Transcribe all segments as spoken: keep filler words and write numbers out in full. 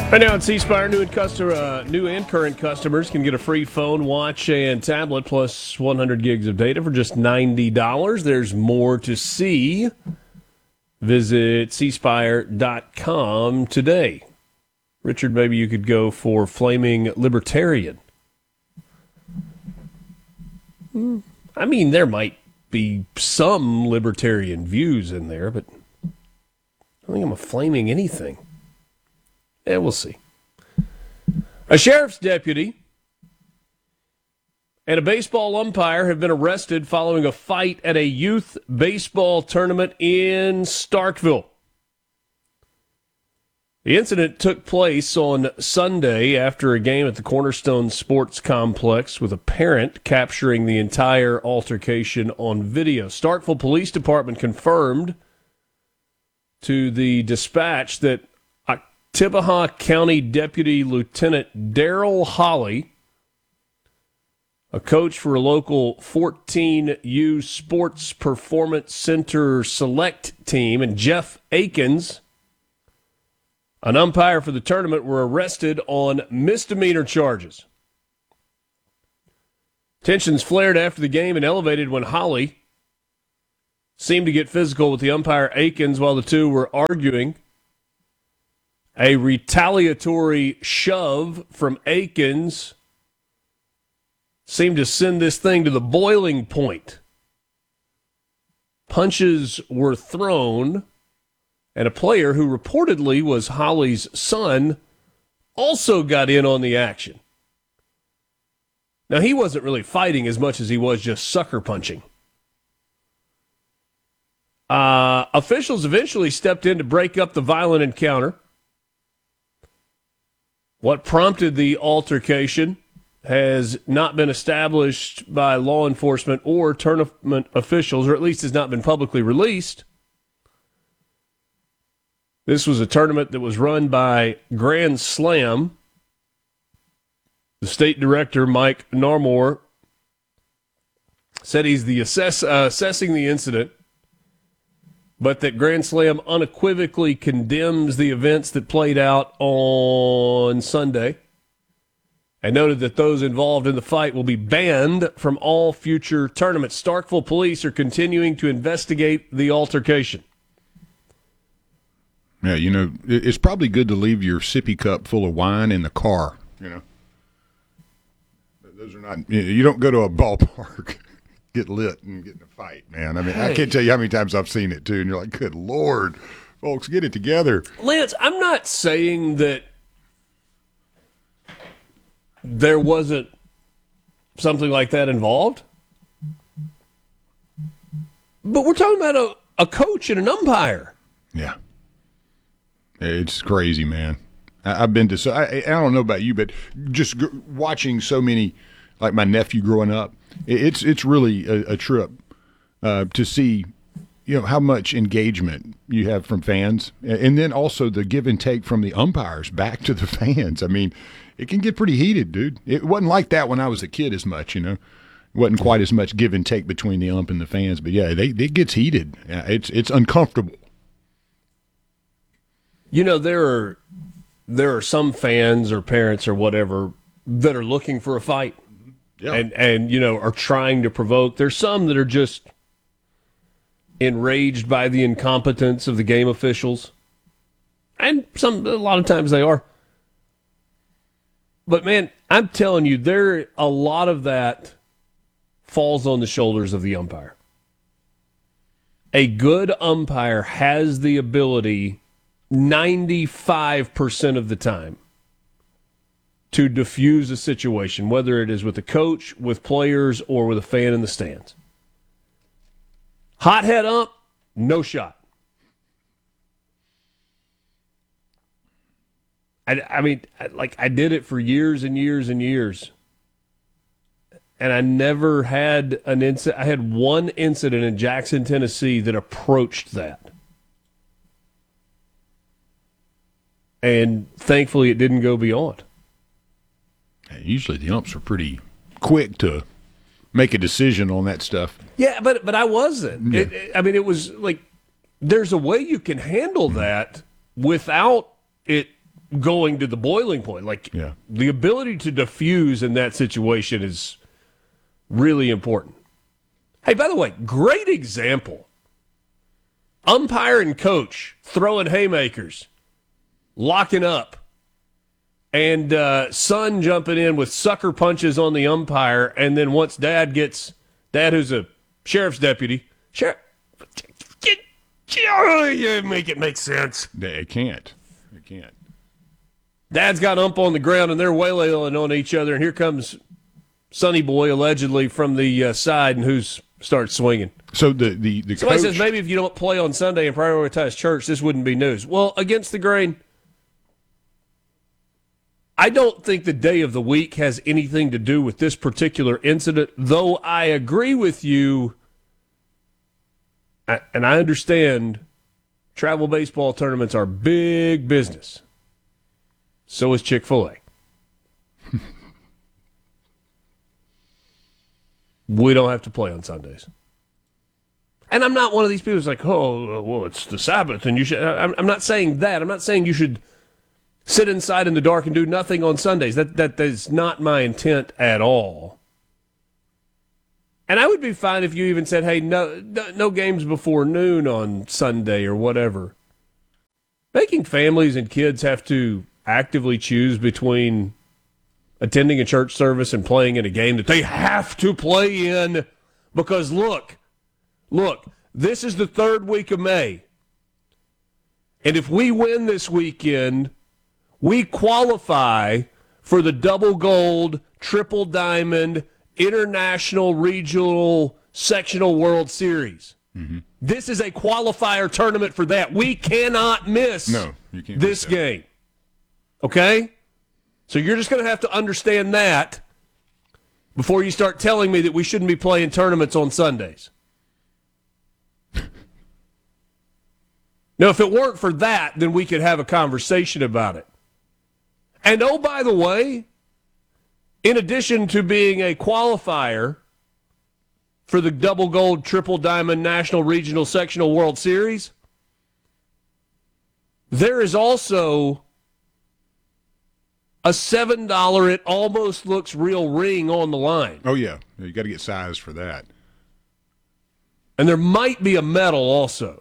Right now at C Spire, new and, customer, uh, new and current customers can get a free phone, watch, and tablet plus one hundred gigs of data for just ninety dollars. There's more to see. Visit c spire dot com today. Richard, maybe you could go for flaming libertarian. I mean, there might be some libertarian views in there, but I don't think I'm a flaming anything. Yeah, we'll see. A sheriff's deputy and a baseball umpire have been arrested following a fight at a youth baseball tournament in Starkville. The incident took place on Sunday after a game at the Cornerstone Sports Complex, with a parent capturing the entire altercation on video. Starkville Police Department confirmed to the dispatch that Tibaha County Deputy Lieutenant Daryl Holly, a coach for a local fourteen U Sports Performance Center select team, and Jeff Akins, an umpire for the tournament, were arrested on misdemeanor charges. Tensions flared after the game and elevated when Holly seemed to get physical with the umpire Akins while the two were arguing. A retaliatory shove from Akins seemed to send this thing to the boiling point. Punches were thrown, and a player who reportedly was Holly's son also got in on the action. Now, he wasn't really fighting as much as he was just sucker punching. Uh, officials eventually stepped in to break up the violent encounter. What prompted the altercation has not been established by law enforcement or tournament officials, or at least has not been publicly released. This was a tournament that was run by Grand Slam. The state director, Mike Narmore, said he's the assess, uh, assessing the incident, but that Grand Slam unequivocally condemns the events that played out on Sunday, and noted that those involved in the fight will be banned from all future tournaments. Starkville police are continuing to investigate the altercation. Yeah, you know, it's probably good to leave your sippy cup full of wine in the car, you know. Those are not, you don't go to a ballpark, get lit and get in a fight, man. I mean, hey. I can't tell you how many times I've seen it, too, and you're like, good Lord, folks, get it together. Lance, I'm not saying that there wasn't something like that involved, but we're talking about a, a coach and an umpire. Yeah. It's crazy, man. I, I've been to, so I, I don't know about you, but just g- watching so many, like my nephew growing up, it's it's really a, a trip uh, to see, you know, how much engagement you have from fans, and then also the give and take from the umpires back to the fans. I mean, it can get pretty heated, dude. It wasn't like that when I was a kid as much, you know. It wasn't quite as much give and take between the ump and the fans, but yeah, they it gets heated. It's it's uncomfortable. You know, there are there are some fans or parents or whatever that are looking for a fight. Yeah. And, and, you know, are trying to provoke. There's some that are just enraged by the incompetence of the game officials. And some, a lot of times they are. But, man, I'm telling you, there a lot of that falls on the shoulders of the umpire. A good umpire has the ability ninety-five percent of the time to diffuse a situation, whether it is with a coach, with players, or with a fan in the stands. Hot head up, no shot. I, I mean, like, I did it for years and years and years, and I never had an incident. I had one incident in Jackson, Tennessee that approached that. And thankfully it didn't go beyond. Usually the umps are pretty quick to make a decision on that stuff. Yeah, but but I wasn't. Yeah. It, it, I mean, it was like, there's a way you can handle that without it going to the boiling point. Like, Yeah. the ability to diffuse in that situation is really important. Hey, by the way, great example. Umpire and coach throwing haymakers, locking up, and uh, son jumping in with sucker punches on the umpire, and then once dad gets, dad who's a sheriff's deputy, sheriff, you make it make sense. It can't. It can't. Dad's got ump on the ground, and they're wailing on each other, and here comes Sonny Boy, allegedly, from the uh, side, and who's starts swinging. So the the, the Somebody coach, says maybe if you don't play on Sunday and prioritize church, this wouldn't be news. Well, against the grain, I don't think the day of the week has anything to do with this particular incident, though I agree with you, and I understand travel baseball tournaments are big business. So is Chick-fil-A. We don't have to play on Sundays. And I'm not one of these people who's like, oh, well, it's the Sabbath, and you should. I'm, I'm not saying that. I'm not saying you should sit inside in the dark and do nothing on Sundays. That that is not my intent at all. And I would be fine if you even said, hey, no, no, no games before noon on Sunday or whatever. Making families and kids have to actively choose between attending a church service and playing in a game that they have to play in because, look, look, this is the third week of May. And if we win this weekend, we qualify for the double gold, triple diamond, international, regional, sectional World Series. Mm-hmm. This is a qualifier tournament for that. We cannot miss no, you can't this game. Okay? So you're just going to have to understand that before you start telling me that we shouldn't be playing tournaments on Sundays. Now, if it weren't for that, then we could have a conversation about it. And oh, by the way, in addition to being a qualifier for the double gold, triple diamond, national, regional, sectional World Series, there is also a seven dollar It Almost Looks Real ring on the line. Oh, yeah. You got to get sized for that. And there might be a medal also.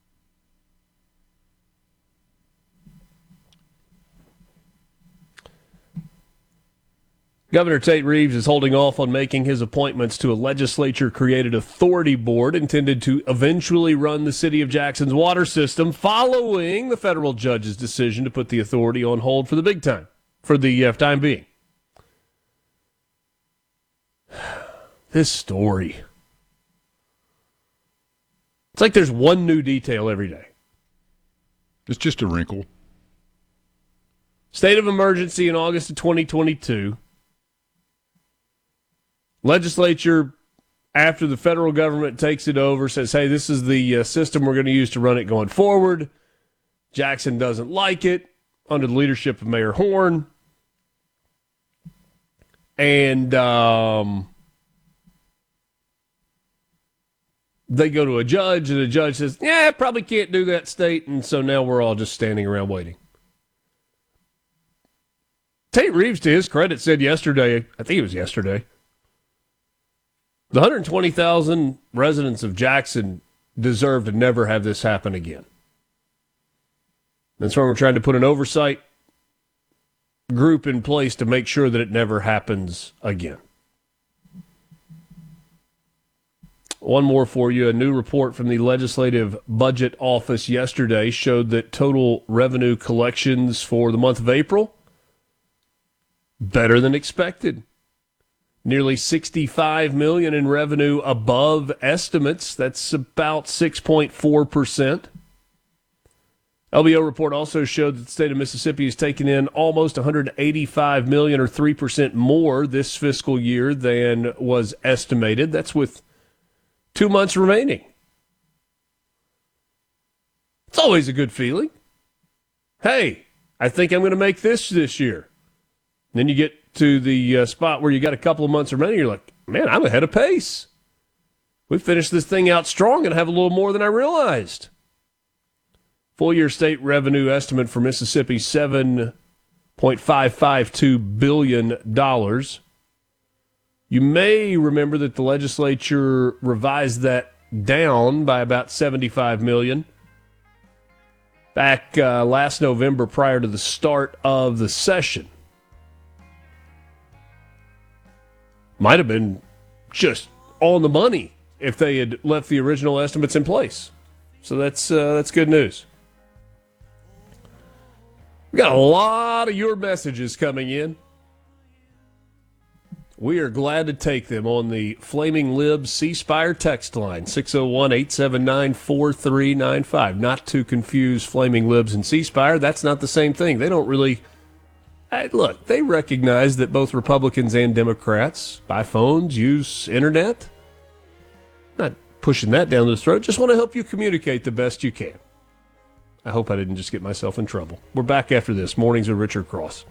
Governor Tate Reeves is holding off on making his appointments to a legislature-created authority board intended to eventually run the city of Jackson's water system following the federal judge's decision to put the authority on hold for the big time, for the uh, time being. This story. It's like there's one new detail every day. It's just a wrinkle. State of emergency in August of twenty twenty-two. Legislature, after the federal government takes it over, says, hey, this is the uh, system we're going to use to run it going forward. Jackson doesn't like it under the leadership of Mayor Horn. And um, they go to a judge, and the judge says, yeah, I probably can't do that, state. And so now we're all just standing around waiting. Tate Reeves, to his credit, said yesterday, I think it was yesterday, the one hundred twenty thousand residents of Jackson deserve to never have this happen again. That's why we're trying to put an oversight group in place to make sure that it never happens again. One more for you. A new report from the Legislative Budget Office yesterday showed that total revenue collections for the month of April, better than expected. Nearly sixty-five million dollars in revenue above estimates. That's about six point four percent. L B O report also showed that the state of Mississippi has taken in almost one hundred eighty-five million dollars or three percent more this fiscal year than was estimated. That's with two months remaining. It's always a good feeling. Hey, I think I'm going to make this this year. Then you get to the uh, spot where you got a couple of months remaining, you're like, man, I'm ahead of pace. We finished this thing out strong and have a little more than I realized. Full-year state revenue estimate for Mississippi, seven point five five two billion dollars. You may remember that the legislature revised that down by about seventy-five million dollars back uh, last November prior to the start of the session. Might have been just on the money if they had left the original estimates in place. So that's uh, that's good news. We got a lot of your messages coming in. We are glad to take them on the Flaming Libs C Spire text line, six oh one, eight seven nine, four three nine five. Not to confuse Flaming Libs and C Spire. That's not the same thing. They don't really... I, look, they recognize that both Republicans and Democrats buy phones, use internet. Not pushing that down the throat. Just want to help you communicate the best you can. I hope I didn't just get myself in trouble. We're back after this. Mornings with Richard Cross.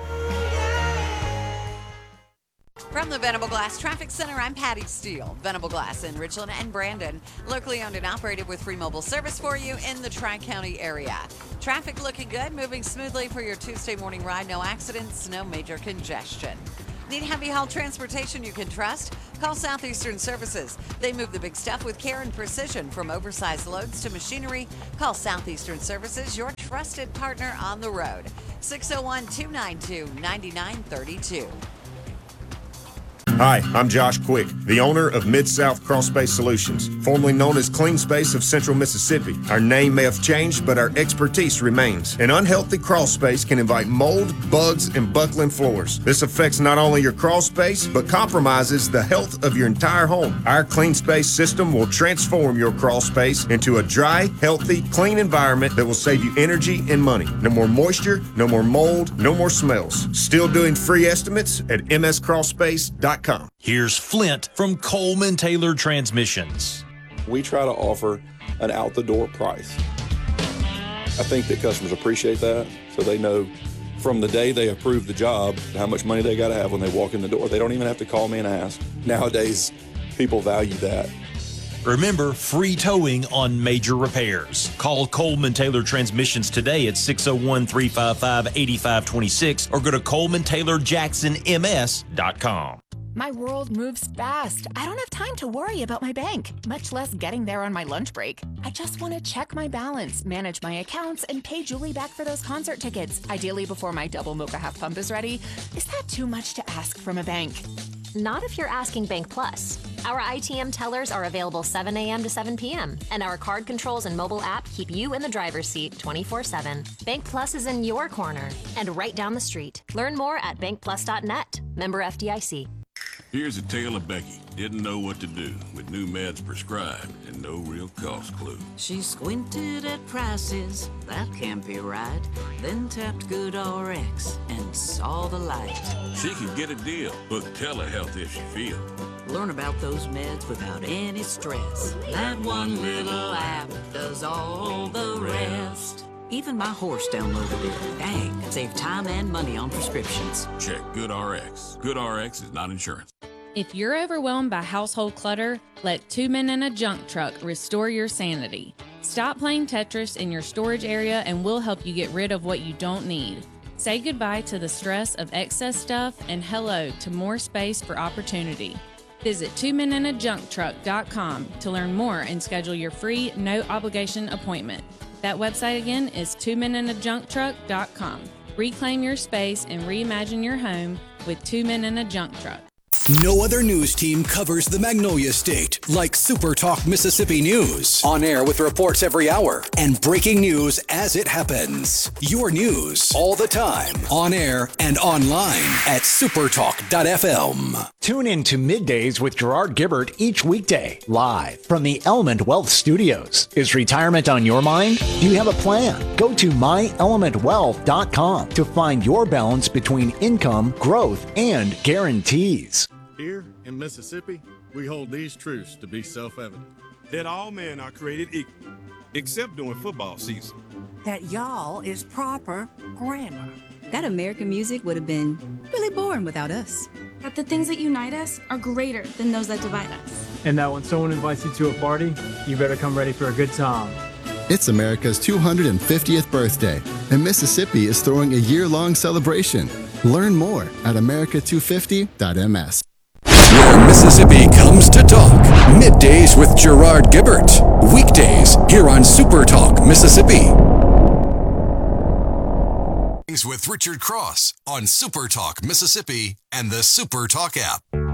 From the Venable Glass Traffic Center, I'm Patty Steele. Venable Glass in Richland and Brandon. Locally owned and operated with free mobile service for you in the Tri-County area. Traffic looking good, moving smoothly for your Tuesday morning ride. No accidents, no major congestion. Need heavy haul transportation you can trust? Call Southeastern Services. They move the big stuff with care and precision, from oversized loads to machinery. Call Southeastern Services, your trusted partner on the road. six oh one, two nine two, nine nine three two. Hi, I'm Josh Quick, the owner of Mid-South Crawlspace Solutions, formerly known as Clean Space of Central Mississippi. Our name may have changed, but our expertise remains. An unhealthy crawl space can invite mold, bugs, and buckling floors. This affects not only your crawl space, but compromises the health of your entire home. Our Clean Space system will transform your crawl space into a dry, healthy, clean environment that will save you energy and money. No more moisture, no more mold, no more smells. Still doing free estimates at m s crawl space dot com. Here's Flint from Coleman Taylor Transmissions. We try to offer an out-the-door price. I think that customers appreciate that, so they know from the day they approve the job how much money they got to have when they walk in the door. They don't even have to call me and ask. Nowadays, people value that. Remember, free towing on major repairs. Call Coleman Taylor Transmissions today at six oh one, three five five, eight five two six or go to coleman taylor jackson m s dot com. My world moves fast. I don't have time to worry about my bank, much less getting there on my lunch break. I just want to check my balance, manage my accounts, and pay Julie back for those concert tickets, ideally before my double mocha half pump is ready. Is that too much to ask from a bank? Not if you're asking Bank Plus. Our I T M tellers are available seven a.m. to seven p.m., and our card controls and mobile app keep you in the driver's seat twenty-four seven. Bank Plus is in your corner and right down the street. Learn more at bank plus dot net. Member F D I C. Here's a tale of Becky. Didn't know what to do with new meds prescribed and no real cost clue. She squinted at prices, that can't be right. Then tapped GoodRx and saw the light. She could get a deal. Book telehealth if she feel. Learn about those meds without any stress. That one little app does all the rest. Even my horse downloaded it. Dang, save time and money on prescriptions. Check GoodRx. GoodRx is not insurance. If you're overwhelmed by household clutter, let Two Men in a Junk Truck restore your sanity. Stop playing Tetris in your storage area and we'll help you get rid of what you don't need. Say goodbye to the stress of excess stuff and hello to more space for opportunity. Visit two men in a junk truck dot com to learn more and schedule your free, no-obligation appointment. That website again is two men in a junk truck dot com. Reclaim your space and reimagine your home with Two Men in a Junk Truck. No other news team covers the Magnolia State like Super Talk Mississippi News. On air with reports every hour and breaking news as it happens. Your news all the time. On air and online at supertalk dot f m. Tune in to Middays with Gerard Gibbert each weekday, live from the Element Wealth Studios. Is retirement on your mind? Do you have a plan? Go to my element wealth dot com to find your balance between income, growth, and guarantees. Here in Mississippi, we hold these truths to be self-evident. That all men are created equal, except during football season. That y'all is proper grammar. That American music would have been really boring without us. That the things that unite us are greater than those that divide us. And that when someone invites you to a party, you better come ready for a good time. It's America's two hundred fiftieth birthday, and Mississippi is throwing a year-long celebration. Learn more at america two fifty dot m s. Where Mississippi comes to talk. Middays with Gerard Gibbert. Weekdays here on Super Talk Mississippi. With Richard Cross on Super Talk Mississippi and the Super Talk app.